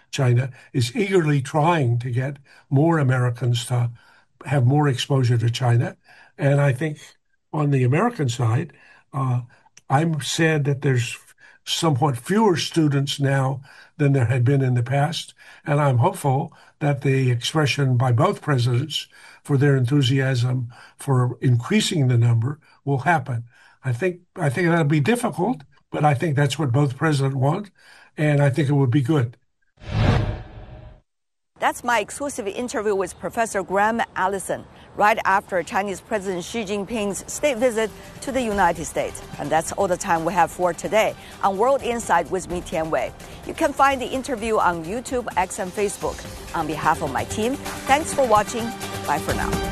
China, is eagerly trying to get more Americans to have more exposure to China. And I think on the American side, I'm sad that there's somewhat fewer students now than there had been in the past. And I'm hopeful that the expression by both presidents for their enthusiasm for increasing the number will happen. I think that'll be difficult, but I think that's what both presidents want, and I think it would be good. That's my exclusive interview with Professor Graham Allison right after Chinese President Xi Jinping's state visit to the United States. And that's all the time we have for today on World Insight with me, Tian Wei. You can find the interview on YouTube, X, and Facebook. On behalf of my team, thanks for watching. Bye for now.